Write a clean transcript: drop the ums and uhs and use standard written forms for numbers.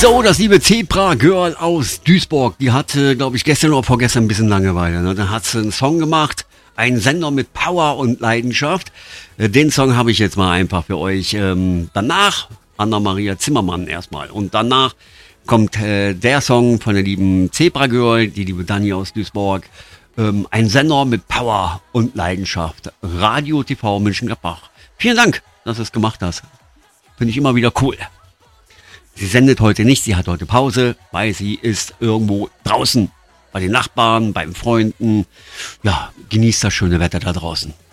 So, das liebe Zebra Girl aus Duisburg, die hatte, glaube ich, gestern oder vorgestern ein bisschen Langeweile. Ne? Dann hat sie einen Song gemacht, einen Sender mit Power und Leidenschaft. Den Song habe ich jetzt mal einfach für euch. Danach Anna-Maria Zimmermann erstmal. Und danach kommt der Song von der lieben Zebra Girl, die liebe Dani aus Duisburg. Ein Sender mit Power und Leidenschaft. Radio TV Mönchengladbach. Vielen Dank, dass du es gemacht hast. Finde ich immer wieder cool. Sie sendet heute nicht, sie hat heute Pause, weil sie ist irgendwo draußen. Bei den Nachbarn, beim Freunden. Ja, genießt das schöne Wetter da draußen.